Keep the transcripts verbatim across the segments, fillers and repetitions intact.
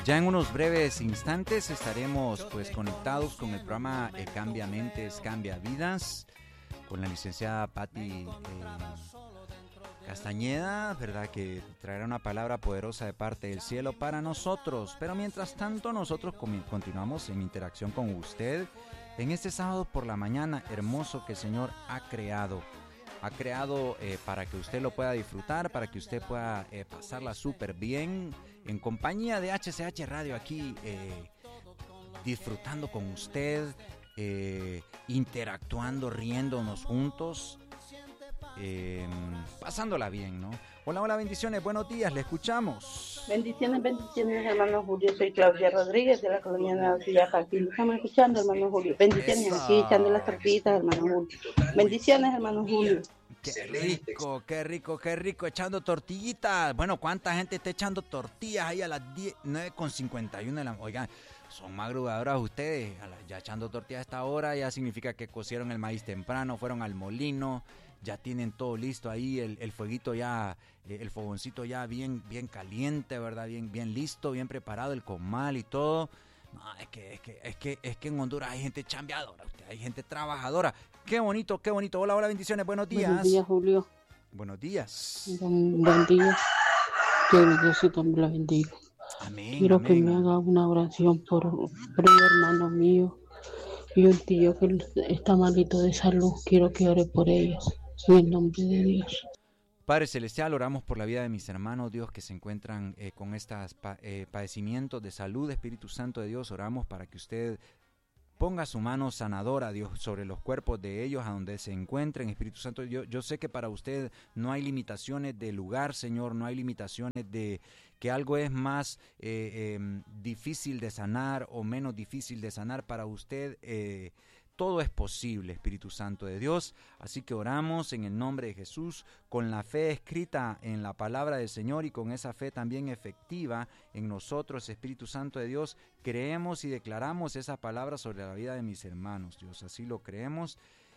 Ya en unos breves instantes estaremos pues conectados con el programa eh, Cambia Mentes, Cambia Vidas, con la licenciada Patti eh, Castañeda, ¿verdad? Que traerá una palabra poderosa de parte del cielo para nosotros. Pero mientras tanto nosotros com- continuamos en interacción con usted en este sábado por la mañana hermoso que el Señor ha creado. Ha creado eh, para que usted lo pueda disfrutar, para que usted pueda eh, pasarla súper bien en compañía de H C H Radio aquí, eh, disfrutando con usted, eh, interactuando, riéndonos juntos, eh, pasándola bien, ¿no? Hola, hola, bendiciones, buenos días, le escuchamos. Bendiciones, bendiciones, hermano Julio. Soy Claudia Rodríguez de la colonia de Ciudad Aquí. Lo estamos escuchando, hermano Julio. Bendiciones, Eso. aquí echando las tortillitas, hermano Julio. Bendiciones, hermano Julio. Qué rico, qué rico, qué rico, echando tortillitas. Bueno, ¿cuánta gente está echando tortillas ahí a las diez, nueve con cincuenta y uno de la... Oigan, son madrugadoras ustedes, a la, ya echando tortillas a esta hora, ya significa que cocieron el maíz temprano, fueron al molino, ya tienen todo listo ahí, el, el fueguito ya, el fogoncito ya bien, bien caliente, ¿verdad? Bien, bien listo, bien preparado, el comal y todo. No, es que, es que, es que, es que en Honduras hay gente chambeadora, usted, hay gente trabajadora. Qué bonito, qué bonito. Hola, hola, bendiciones, buenos días. Buenos días, Julio. Buenos días. Buen, buen día. Que Dios también la bendiga. Amén. Quiero amén. que me haga una oración por, por un hermano mío y un tío que está malito de salud. Quiero que ore por ellos. En el nombre de Dios. Padre Celestial, oramos por la vida de mis hermanos, Dios, que se encuentran eh, con estos pa- eh, padecimientos de salud. Espíritu Santo de Dios, oramos para que usted ponga su mano sanadora, Dios, sobre los cuerpos de ellos, a donde se encuentren. Espíritu Santo, yo, yo sé que para usted no hay limitaciones de lugar, Señor, no hay limitaciones de que algo es más eh, eh, difícil de sanar o menos difícil de sanar. Para usted eh, todo es posible, Espíritu Santo de Dios. Así que oramos en el nombre de Jesús, con la fe escrita en la palabra del Señor y con esa fe también efectiva en nosotros, Espíritu Santo de Dios. Creemos y declaramos esa palabra sobre la vida de mis hermanos, Dios. Así lo creemos.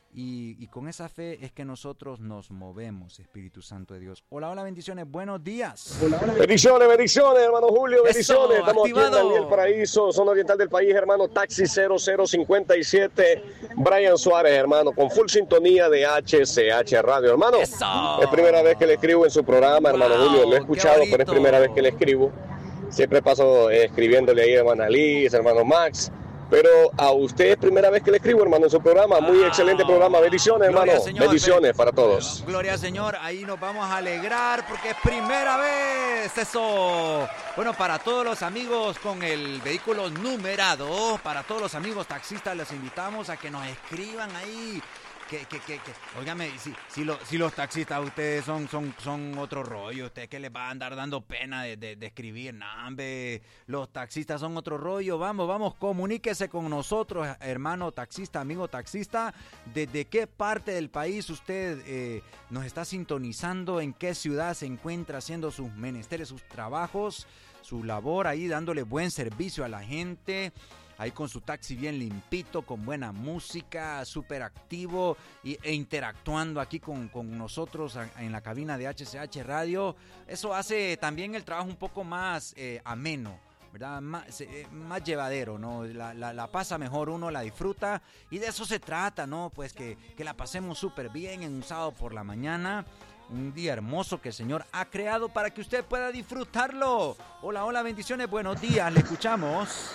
Y, y con esa fe es que nosotros nos movemos, Espíritu Santo de Dios. Hola, hola, bendiciones, buenos días. Hola, hola. Bendiciones, bendiciones, hermano Julio, bendiciones. Eso, Estamos activado. aquí en Daniel Paraíso, zona oriental del país, hermano. Taxi cero cero cincuenta y siete, Brian Suárez, hermano, con full sintonía de H C H Radio, hermano. Eso. Es primera vez que le escribo en su programa, hermano Wow, Julio. Lo he escuchado, pero es primera vez que le escribo. Siempre paso eh, escribiéndole ahí a hermana Liz, hermano Max. Pero a usted es primera vez que le escribo, hermano, en su programa. Muy Wow. excelente programa. Bendiciones, Gloria hermano. al Señor. Bendiciones para todos. Gloria al Señor, ahí nos vamos a alegrar porque es primera vez, eso. Bueno, para todos los amigos con el vehículo numerado, para todos los amigos taxistas, les invitamos a que nos escriban ahí. Que, que, que, que, óigame, si, si, lo, si los taxistas ustedes son, son, son otro rollo, ustedes que les va a andar dando pena de, de, de escribir, nah, hombre, los taxistas son otro rollo, vamos, vamos, comuníquese con nosotros, hermano taxista, amigo taxista, desde qué parte del país usted eh, nos está sintonizando, en qué ciudad se encuentra haciendo sus menesteres, sus trabajos, su labor ahí, dándole buen servicio a la gente. Ahí con su taxi bien limpito, con buena música, súper activo y, e interactuando aquí con, con nosotros en la cabina de H C H Radio. Eso hace también el trabajo un poco más eh, ameno, ¿verdad? Más, eh, más llevadero, ¿no? La, la, la pasa mejor uno, la disfruta y de eso se trata, ¿no? Pues que, que la pasemos súper bien en un sábado por la mañana. Un día hermoso que el Señor ha creado para que usted pueda disfrutarlo. Hola, hola, bendiciones, buenos días, le escuchamos.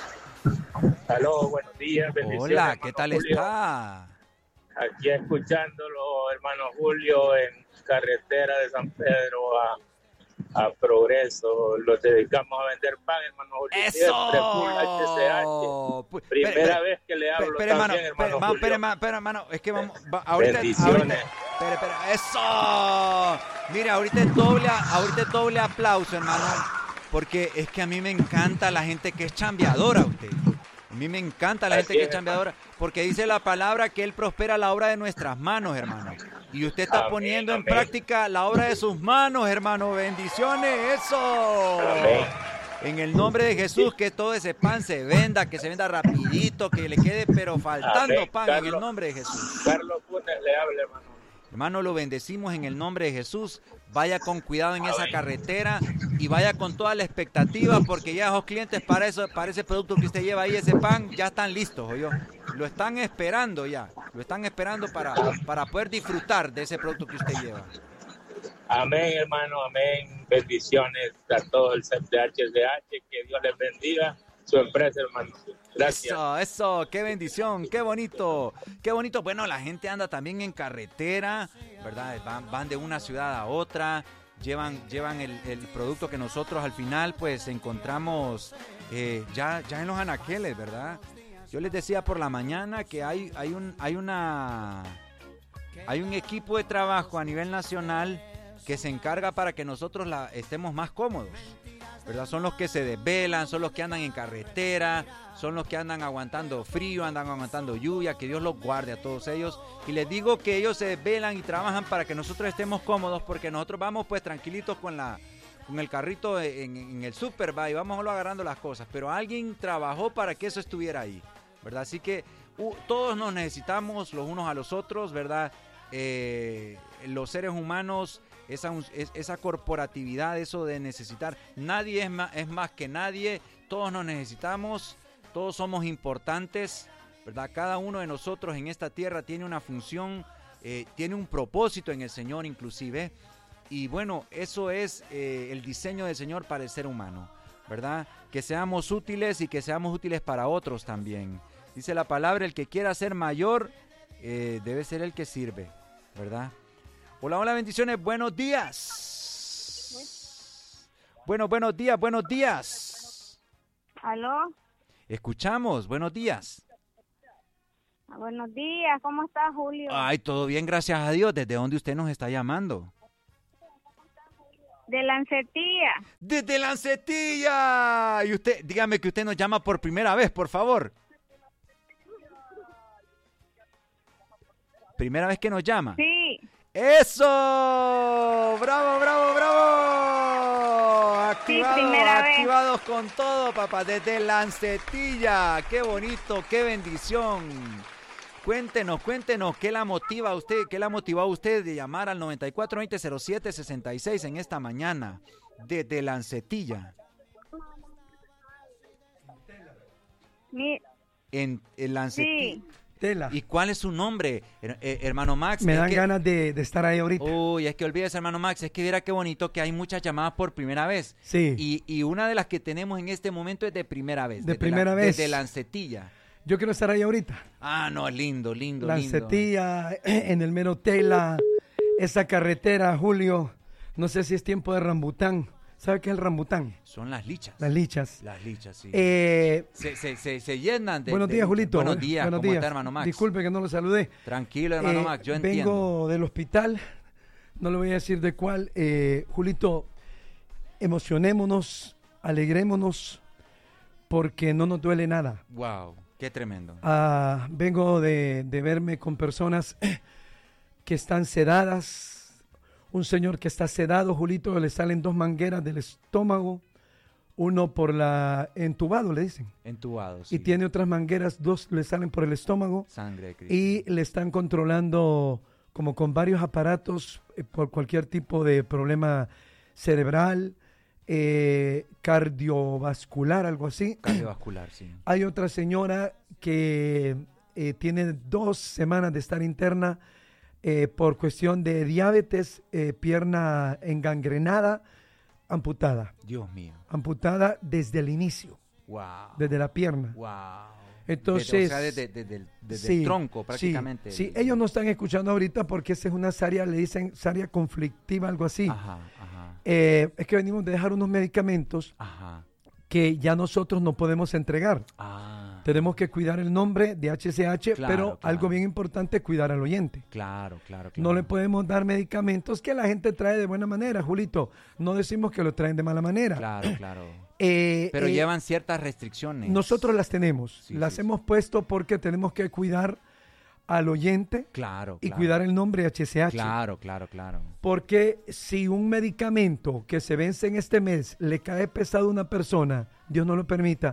Aló, buenos días, bendiciones. Hola, ¿qué tal Julio. está? Aquí escuchándolo, hermano Julio, en carretera de San Pedro a, a Progreso. Los dedicamos a vender pan, hermano Julio. ¡Eso! Siempre full H C H. Pu- Primera pe- pe- vez que le hablo Espera, hermano, también, hermano espera, Julio. espera, espera, hermano, es que vamos, va- ahorita, Bendiciones. ahorita, espera, espera, eso, mira, ahorita es doble, ahorita es doble aplauso, hermano, porque es que a mí me encanta la gente que es chambeadora, usted, a mí me encanta la Así gente que es es, chambeadora, porque dice la palabra que Él prospera la obra de nuestras manos, hermano, y usted está Amén, poniendo en amén. práctica la obra de sus manos, hermano, bendiciones, eso. Amén. En el nombre de Jesús, que todo ese pan se venda, que se venda rapidito, que le quede pero faltando Amén. pan en el Carlos. nombre de Jesús. Carlos Funes le habla, hermano. Hermano, lo bendecimos en el nombre de Jesús. Vaya con cuidado en esa carretera y vaya con toda la expectativa, porque ya esos clientes para eso, para ese producto que usted lleva ahí, ese pan, ya están listos, ¿oyó? Lo están esperando ya, lo están esperando para, para poder disfrutar de ese producto que usted lleva. Amén, hermano, amén. Bendiciones a todo el C E P de H C H, que Dios les bendiga su empresa, hermano. Gracias. Eso, eso, qué bendición, qué bonito, qué bonito. Bueno, la gente anda también en carretera, ¿verdad? Van, van de una ciudad a otra, llevan, llevan el, el producto que nosotros al final pues encontramos eh, ya, ya en los anaqueles, ¿verdad? Yo les decía por la mañana que hay, hay, un, hay, una, hay un equipo de trabajo a nivel nacional que se encarga para que nosotros la, estemos más cómodos, ¿verdad? Son los que se desvelan, son los que andan en carretera, son los que andan aguantando frío, andan aguantando lluvia, que Dios los guarde a todos ellos. Y les digo que ellos se desvelan y trabajan para que nosotros estemos cómodos, porque nosotros vamos pues tranquilitos con la con el carrito en, en el súper, va, y vamos solo agarrando las cosas, pero alguien trabajó para que eso estuviera ahí, ¿verdad? Así que uh, todos nos necesitamos los unos a los otros, ¿verdad? Eh, los seres humanos, esa, esa corporatividad, eso de necesitar, nadie es más, es más que nadie, todos nos necesitamos, todos somos importantes, ¿verdad? Cada uno de nosotros en esta tierra tiene una función, eh, tiene un propósito en el Señor inclusive, y bueno, eso es eh, el diseño del Señor para el ser humano, ¿verdad? Que seamos útiles y que seamos útiles para otros también. Dice la palabra, el que quiera ser mayor, eh, debe ser el que sirve, ¿verdad? Hola, hola, bendiciones, buenos días. Bueno, buenos días, buenos días. ¿Aló? Escuchamos, buenos días. Buenos días, ¿cómo está, Julio? Ay, todo bien, gracias a Dios. ¿Desde dónde usted nos está llamando? De Lancetilla. ¡Desde Lancetilla! Y usted, dígame que usted nos llama por primera vez, por favor. ¿Primera vez que nos llama? Sí. ¡Eso! ¡Bravo, bravo, bravo! Activado, sí, primera vez. Activados con todo, papá, desde Lancetilla. ¡Qué bonito, qué bendición! Cuéntenos, cuéntenos, ¿qué la motiva a usted, qué la motivó a usted de llamar al noventa y cuatro veinte cero siete sesenta y seis en esta mañana desde Lancetilla? Mi... En, en Lancetilla. Sí. Tela. ¿Y cuál es su nombre, her- eh, hermano Max? Me Es dan que- ganas de, de estar ahí ahorita. Uy, es que olvídese, hermano Max, es que viera qué bonito que hay muchas llamadas por primera vez. Sí. Y, y una de las que tenemos en este momento es de primera vez. De desde primera la- vez. Desde Lancetilla. Yo quiero estar ahí ahorita. Ah, no, lindo, lindo, lindo. Lancetilla, en el mero Tela, esa carretera, Julio. No sé si es tiempo de rambután. ¿Sabe qué es el rambután? Son las lichas. Las lichas. Las lichas, sí. Eh, se, se, se, se llenan de... buenos de días, lichas. Julito. Buenos días, Buenos ¿cómo días. está, hermano Max? Disculpe que no lo saludé. Tranquilo, hermano Eh, Max, yo vengo entiendo. del hospital, no le voy a decir de cuál. Eh, Julito, emocionémonos, alegrémonos, porque no nos duele nada. Wow, qué tremendo. Ah, vengo de, de verme con personas que están sedadas. Un señor que está sedado, Julito, le salen dos mangueras del estómago, uno por la entubado, le dicen. Entubado, sí. Y tiene otras mangueras, dos le salen por el estómago. Sangre de Cristo. Y le están controlando como con varios aparatos eh, por cualquier tipo de problema cerebral, eh, cardiovascular, algo así. Cardiovascular, sí. Hay otra señora que eh, tiene dos semanas de estar interna eh, por cuestión de diabetes, eh, pierna engangrenada, amputada. Dios mío. Amputada desde el inicio, Wow. desde la pierna. Wow. Entonces, Desde, o sea, desde, desde el- desde sí, el tronco sí, prácticamente. Sí, ellos no están escuchando ahorita porque esa es una área, le dicen área conflictiva, algo así. Ajá, ajá, Eh, es que venimos de dejar unos medicamentos ajá. que ya nosotros no podemos entregar. Ah, Tenemos que cuidar el nombre de H C H, Claro, pero claro. algo bien importante es cuidar al oyente. claro, claro, claro. No le podemos dar medicamentos que la gente trae de buena manera, Julito. No decimos que lo traen de mala manera. Claro, claro. Eh, Pero eh, llevan ciertas restricciones. Nosotros las tenemos. Sí, las sí, hemos puesto porque tenemos que cuidar al oyente Claro, y claro. cuidar el nombre H C H. Claro, claro, claro. Porque si un medicamento que se vence en este mes le cae pesado a una persona, Dios no lo permita,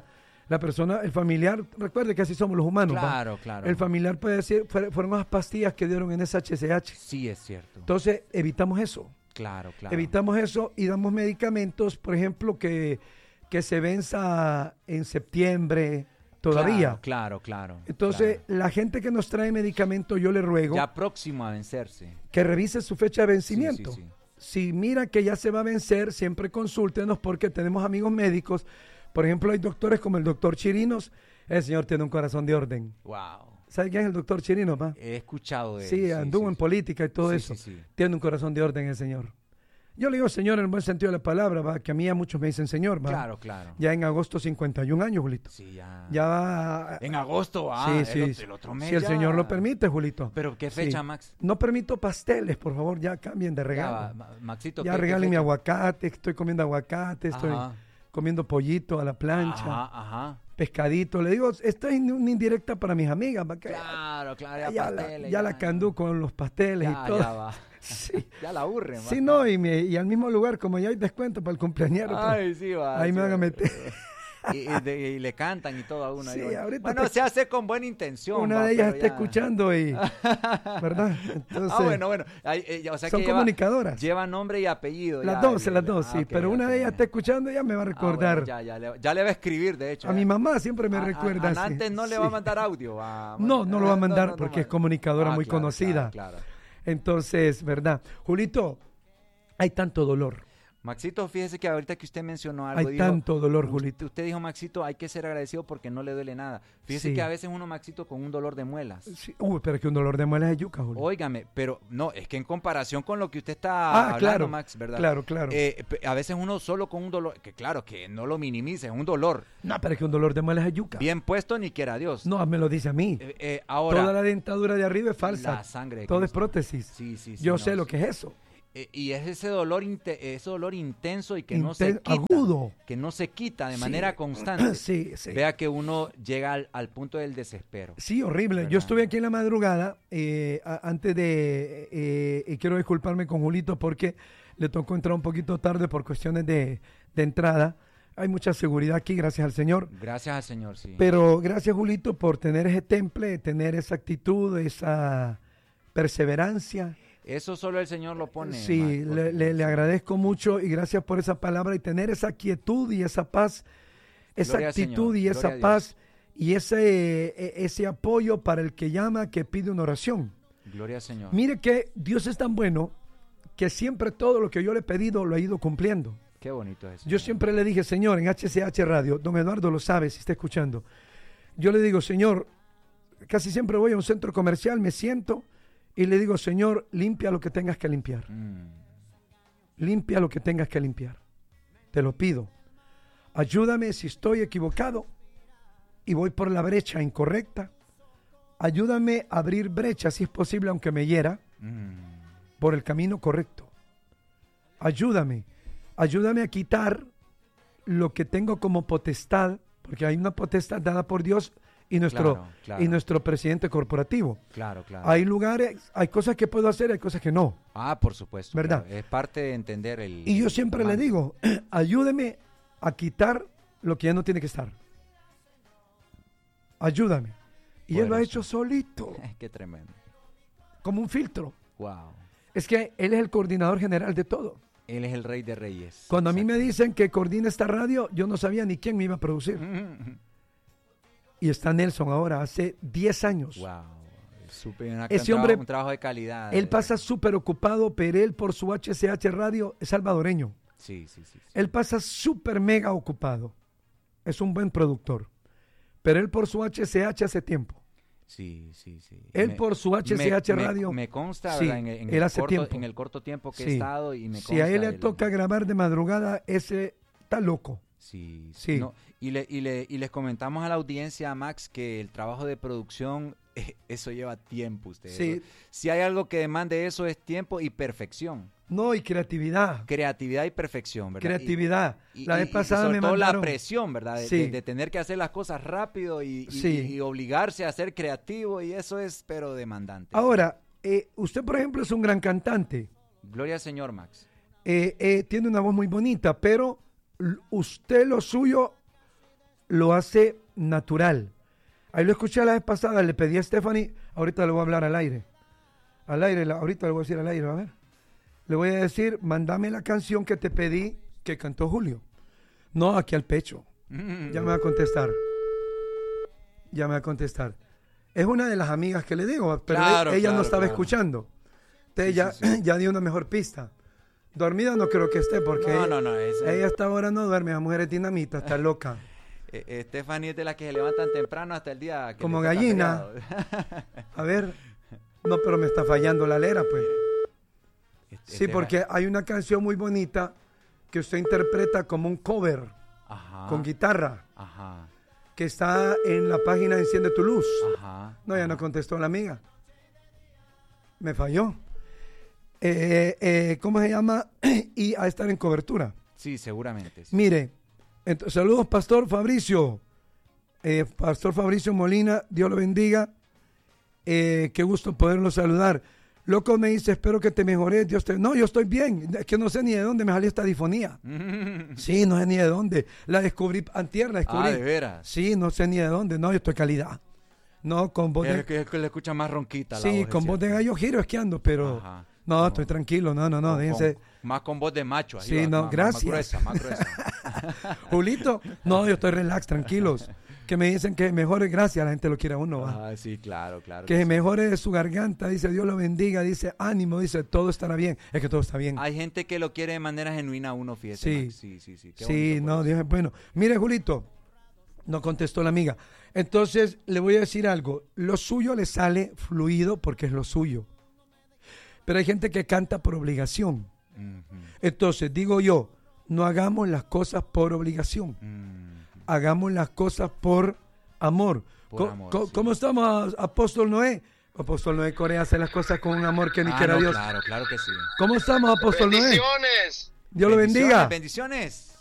La persona, el familiar, recuerde que así somos los humanos. Claro, ¿va? claro. El familiar puede decir, fue- fueron unas pastillas que dieron en esa H C H. Sí, es cierto. Entonces, evitamos eso. Claro, claro. Evitamos eso y damos medicamentos, por ejemplo, que, que se venza en septiembre todavía. Claro, claro, claro. Entonces, claro. la gente que nos trae medicamento, yo le ruego Ya próximo a vencerse. que revise su fecha de vencimiento. Sí, sí, sí. Si mira que ya se va a vencer, siempre consúltenos porque tenemos amigos médicos. Por ejemplo, hay doctores como el doctor Chirinos. El señor tiene un corazón de orden. Wow. ¿Sabe quién es el doctor Chirinos, pa? He escuchado de él. Sí, anduvo sí, en sí. política y todo Sí, eso. sí, sí. Tiene un corazón de orden el señor. Yo le digo señor en el buen sentido de la palabra, va, que a mí ya muchos me dicen señor, va. Claro, claro. Ya en agosto cincuenta y un años, Julito. Sí, ya. Ya va. En agosto, ah, sí, el, sí, ot- sí. el otro mes Si el ya. señor lo permite, Julito. Pero ¿qué Sí. fecha, Max? No permito pasteles, por favor, ya cambien de Ya regalo. va, Ma- Maxito. Ya ¿qué- qué regalen mi fecha? aguacate, estoy comiendo aguacate, estoy Ajá. comiendo pollito a la plancha, Ajá, ajá. pescadito. Le digo, esto es una indirecta para mis amigas. ¿Va? Que Claro, claro, ya, ya, la, pasteles, ya la candú con los pasteles Ya, y todo. ya va. Sí. Ya la aburren, va. Sí, no, y, me- y al mismo lugar, como ya hay descuento para el cumpleañero, pues, Ay, sí, va. ahí sí, me van a va. meter. Y, y de- y le cantan y todo a uno. Sí, ahí, bueno, ahorita bueno, te- se hace con buena intención. Una va, de ellas pero está ya- escuchando y, ¿verdad? Entonces, Ah, bueno, bueno. Ay, eh, ya, o sea son que lleva, comunicadoras. lleva nombre y apellido. Las ya, dos, el- las el- dos, ah, sí. ok, Pero una ok. de ellas está escuchando y ya me va a Ah, recordar. bueno, ya, ya, le, ya le va a escribir, de hecho. A ya. mi mamá siempre me A- a- recuerda a así. Nantes no le Sí. va a mandar audio. a- No, no lo va a Ah, mandar no, no, porque no. es comunicadora Ah, muy claro, conocida. Claro, claro. Entonces, ¿verdad? Julito, hay tanto dolor. Maxito, fíjese que ahorita que usted mencionó algo, Hay dijo, tanto dolor, usted, Julito. usted dijo, Maxito, hay que ser agradecido porque no le duele nada. Fíjese Sí. que a veces uno, Maxito, con un dolor de muelas. Sí. Uy, pero es que un dolor de muelas es yuca, Julio. Óigame, pero no, es que en comparación con lo que usted está Ah, hablando, claro, Max, ¿verdad? claro, claro. Eh, pe- a veces uno solo con un dolor, que claro, que no lo minimice, es un dolor No, pero es que un dolor de muelas es yuca. bien puesto, ni quiera Dios. No, me lo dice a mí. Eh, eh, ahora, Toda la dentadura de arriba es falsa. la sangre de Todo es Cristo. prótesis. Sí, sí, sí, Yo no, sé lo sí. que es eso. Eh, y es ese dolor, inte- ese dolor intenso y que no se Inten- quita. agudo. Que no se quita de Sí. manera constante. Sí, sí. Vea que uno llega al, al punto del desespero. Sí, horrible. ¿Verdad? Yo estuve aquí en la madrugada, eh, a- antes de, eh, y quiero disculparme con Julito porque le tocó entrar un poquito tarde por cuestiones de, de entrada. Hay mucha seguridad aquí, gracias al Señor. Gracias al Señor, sí. Pero gracias, Julito, por tener ese temple, tener esa actitud, esa perseverancia. Eso solo el Señor lo pone. Sí, Max, le, porque- le- le agradezco mucho y gracias por esa palabra y tener esa quietud y esa paz, esa Gloria al actitud Señor, y esa gloria a Dios. paz y ese, e- ese apoyo para el que llama, que pide una oración. Gloria al Señor. Mire que Dios es tan bueno que siempre todo lo que yo le he pedido lo ha ido cumpliendo. Qué bonito es eso. Yo siempre le dije, Señor, en H C H Radio, don Eduardo lo sabe si está escuchando, yo le digo, Señor, casi siempre voy a un centro comercial, me siento y le digo, Señor, limpia lo que tengas que limpiar. Mm, Limpia lo que tengas que limpiar. Te lo pido. Ayúdame si estoy equivocado y voy por la brecha incorrecta. Ayúdame a abrir brecha, si es posible, aunque me hiera, mm. por el camino correcto. Ayúdame. Ayúdame a quitar lo que tengo como potestad, porque hay una potestad dada por Dios y nuestro, Claro, claro. y nuestro presidente corporativo. Claro, claro. Hay lugares, hay cosas que puedo hacer, hay cosas que no. Ah, por supuesto. ¿Verdad? claro. Es parte de entender el... Y yo siempre le el- digo, ayúdeme a quitar lo que ya no tiene que estar. Ayúdame. Y él lo ha Poderoso. hecho solito, Qué tremendo. como un filtro. Wow. Es que él es el coordinador general de todo. Él es el rey de reyes. Cuando a mí me Exacto. dicen que coordina esta radio, yo no sabía ni quién me iba a producir. Y está Nelson ahora, hace diez años. Wow. Súper- una- Ese un, hombre- trabajo, un trabajo de calidad. Él eh. pasa súper ocupado, pero él por su H C H Radio es salvadoreño. Sí, sí, sí. sí. Él pasa súper mega ocupado. Es un buen productor. Pero él por su H C H hace tiempo. Sí, sí, sí. Él Me- por su H C H me- Radio. Me, consta, Sí, ¿verdad? En, en él el hace corto, tiempo. en el corto tiempo que Sí. he estado y me consta. Si a él le el- toca grabar de madrugada, ese está loco. Sí, Sí. sí. No, y, le, y, le, y les comentamos a la audiencia, Max, que el trabajo de producción, eh, eso lleva tiempo. Ustedes. Sí. Si hay algo que demande eso es tiempo y perfección. No, y creatividad. Creatividad y perfección, ¿verdad? Y- Creatividad. Y, la y- vez y pasada sobre me todo mandaron. la presión, ¿verdad? De, Sí. de- de tener que hacer las cosas rápido y, y- Sí. y- y obligarse a ser creativo y eso es, pero demandante. Ahora, eh, usted, por ejemplo, es un gran cantante. Gloria al Señor, Max. Eh, eh, tiene una voz muy bonita, pero l- usted lo suyo lo hace natural. Ahí lo escuché la vez pasada, le pedí a Stephanie, ahorita le voy a hablar al aire. Al aire, la, ahorita le voy a decir al aire, a ver. Le voy a decir, mándame la canción que te pedí que cantó Julio. No, aquí al pecho. Mm. Ya me va a contestar. Ya me va a contestar. Es una de las amigas que le digo, pero claro, ella claro, no estaba claro. escuchando. Entonces sí, ya, sí, sí. ya dio una mejor pista. Dormida no creo que esté porque no, ella, no, no, esa... ella hasta ahora no duerme. La mujer es dinamita, está loca. Eh, Stephanie es de las que se levantan temprano hasta el día que como gallina. A ver, no, pero me está fallando la lera, pues. Este, sí, porque hay una canción muy bonita que usted interpreta como un cover. Ajá. Con guitarra. Ajá. Que está en la página Enciende tu Luz. Ajá. No, ya Ajá. no contestó la amiga. Me falló. Eh, eh, ¿Cómo se llama? Y a estar en cobertura. Sí, seguramente. Sí. Mire, ent- saludos, Pastor Fabricio. Eh, Pastor Fabricio Molina, Dios lo bendiga. Eh, qué gusto poderlo saludar. Loco me dice, espero que te mejores. Dios te... No, yo estoy bien. Es que no sé ni de dónde me salió esta difonía. Sí, no sé ni de dónde. La descubrí antier, la descubrí. Ah, ¿de veras? Sí, no sé ni de dónde. No, yo estoy calidad. No, con voz es de... que, es que le escucha más ronquita. Sí, la voz, con voz de gallo giro esquiando, pero... Ajá. No, no, estoy tranquilo. No, no, no, con, déjense... Con, más con voz de macho. Sí, va, no, más, gracias. Más gruesa, más gruesa. Julito, no, yo estoy relax, tranquilos. Que me dicen que mejore, gracias, la gente lo quiere a uno, ¿va? Ah, sí, claro, claro. Que, que mejore sí. su garganta, dice Dios lo bendiga, dice ánimo, dice todo estará bien. Es que todo está bien. Hay gente que lo quiere de manera genuina a uno, fíjese. Sí, sí, sí. Sí, sí no, Dios es bueno. Mire, Julito, no contestó la amiga. Entonces, le voy a decir algo. Lo suyo le sale fluido porque es lo suyo. Pero hay gente que canta por obligación. Uh-huh. Entonces, digo yo, no hagamos las cosas por obligación. Uh-huh. Hagamos las cosas por amor. Por Co- amor co- sí. ¿Cómo estamos, Apóstol Noé? Apóstol Noé Corea hace las cosas con un amor que ni ah, quiera no, Dios. Claro, claro que sí. ¿Cómo estamos, Apóstol bendiciones. Noé? Dios lo bendiga. Bendiciones.